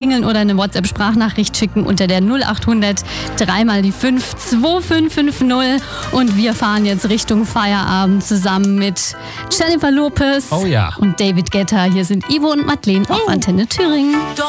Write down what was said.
klingeln oder eine WhatsApp-Sprachnachricht schicken unter der 0800 3 mal die 5 2550. Und wir fahren jetzt Richtung Feierabend zusammen mit Jennifer Lopez Oh ja. und David Guetta. Hier sind Ivo und Madeleine auf Antenne Thüringen.